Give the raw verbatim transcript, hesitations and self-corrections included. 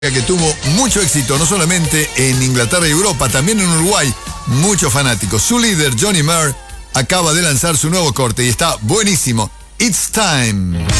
que tuvo mucho éxito, no solamente en Inglaterra y Europa, también en Uruguay, muchos fanáticos. Su líder, Johnny Marr, acaba de lanzar su nuevo corte y está buenísimo. It's Time.